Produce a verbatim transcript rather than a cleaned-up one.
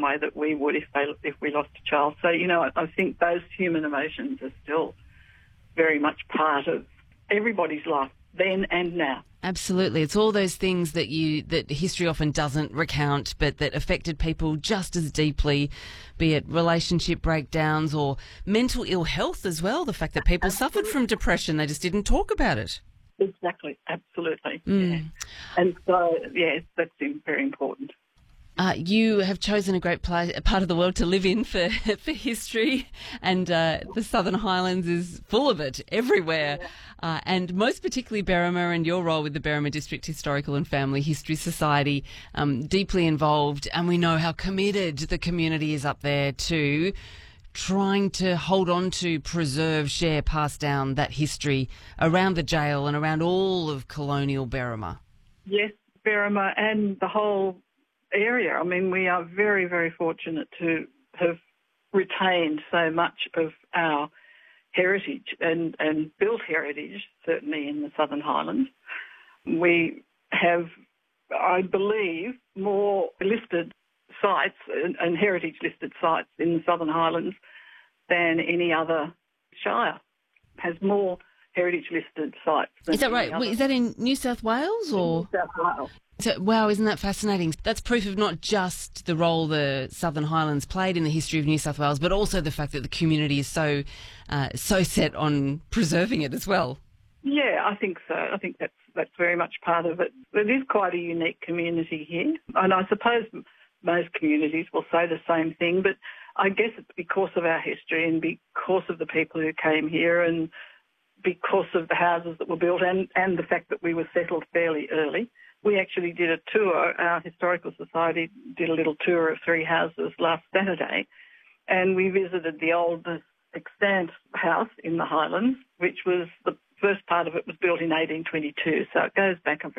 same way that we would if they if we lost a child. So, you know, I, I think those human emotions are still very much part of everybody's life then and now. Absolutely. It's all those things that you that history often doesn't recount, but that affected people just as deeply, be it relationship breakdowns or mental ill health as well, the fact that people Absolutely. suffered from depression, they just didn't talk about it. Exactly. Absolutely. Mm. Yeah. And so, yes, that's very important. Uh, you have chosen a great pla- part of the world to live in for for history, and uh, the Southern Highlands is full of it everywhere, uh, and most particularly Berrima and your role with the Berrima District Historical and Family History Society, um, deeply involved, and we know how committed the community is up there to trying to hold on to, preserve, share, pass down that history around the jail and around all of colonial Berrima. Yes, Berrima and the whole area. I mean, we are very, very fortunate to have retained so much of our heritage and, and built heritage, certainly in the Southern Highlands. We have, I believe, more listed sites and, and heritage listed sites in the Southern Highlands than any other shire. Has more heritage listed sites than Is that right? Other. Is that in New South Wales or? New South Wales. So, wow, isn't that fascinating? That's proof of not just the role the Southern Highlands played in the history of New South Wales, but also the fact that the community is so uh, so set on preserving it as well. Yeah, I think so. I think that's that's very much part of it. It is quite a unique community here, and I suppose most communities will say the same thing, but I guess it's because of our history and because of the people who came here and because of the houses that were built and, and the fact that we were settled fairly early. We actually did a tour. Our Historical Society did a little tour of three houses last Saturday, and we visited the oldest extant house in the Highlands, which was the first part of it was built in eighteen twenty-two, so it goes back a